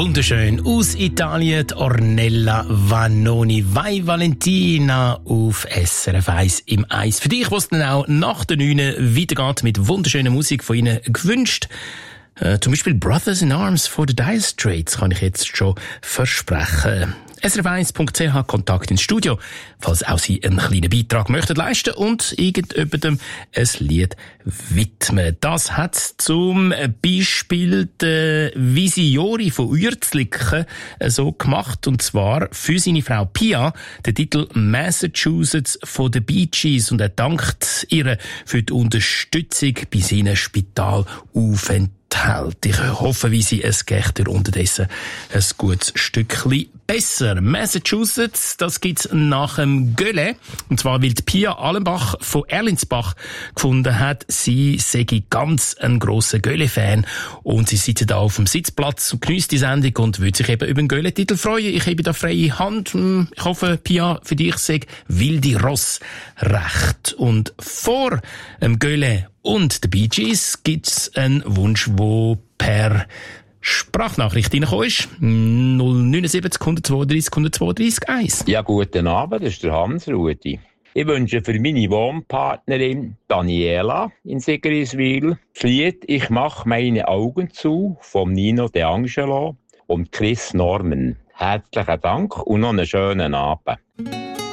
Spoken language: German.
Wunderschön aus Italien, die Ornella Vanoni, Vai Valentina auf SRF 1 im Eis. Für dich, was dann auch nach der 9 weitergeht mit wunderschöner Musik von Ihnen gewünscht. Zum Beispiel Brothers in Arms von the Dire Straits kann ich jetzt schon versprechen. srf1.ch Kontakt ins Studio, falls auch Sie einen kleinen Beitrag möchten leisten und irgendjemandem ein Lied widmen. Das hat zum Beispiel der Visiori von Uerzliken so gemacht, und zwar für seine Frau Pia den Titel Massachusetts von den Bee Gees, und er dankt ihr für die Unterstützung bei seinen Spitalaufenthalten. Ich hoffe, wie sie es geht unterdessen ein gutes Stückchen besser. Massachusetts, das gibt's nach dem Gölle. Und zwar, weil die Pia Allenbach von Erlinsbach gefunden hat, sie sei ganz ein grosser Gölle-Fan. Und sie sitzt da auf dem Sitzplatz und genießt die Sendung und würde sich eben über den Gölle-Titel freuen. Ich habe da freie Hand. Ich hoffe, Pia, für dich sag Wilde Ross recht. Und vor dem Gölle und den Bee Gees gibt's einen Wunsch, der per Sprachnachricht reingekommen ist. 079 132 132 1. Ja, guten Abend, das ist der Hans-Rudi. Ich wünsche für meine Wohnpartnerin Daniela in Sigriswil das Lied «Ich mach meine Augen zu» von Nino De Angelo und Chris Norman. Herzlichen Dank und noch einen schönen Abend.